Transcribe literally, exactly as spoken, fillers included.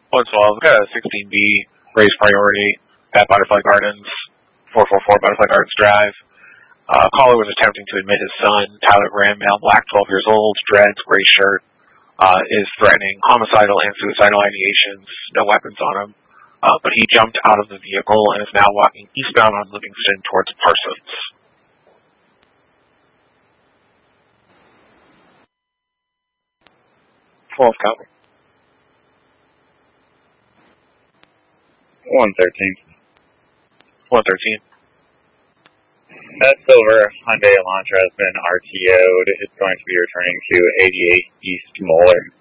one twelve, got a sixteen B, raised priority at Butterfly Gardens, four four four Butterfly Gardens Drive. Uh, caller was attempting to admit his son, Tyler Graham, male, black, twelve years old, dreads, gray shirt, uh, is threatening homicidal and suicidal ideations, no weapons on him. Uh, but he jumped out of the vehicle and is now walking eastbound on Livingston towards Parsons. twelve copy. one thirteen. one thirteen. That silver Hyundai Elantra has been R T O'd. It's going to be returning to eighty-eight East Moeller.